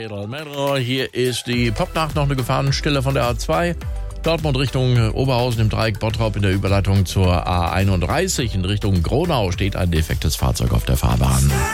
Mädel, Mädel. Hier ist die Popnacht, noch eine Gefahrenstelle von der A2. Dortmund Richtung Oberhausen im Dreieck Bottrop in der Überleitung zur A31 in Richtung Gronau steht ein defektes Fahrzeug auf der Fahrbahn.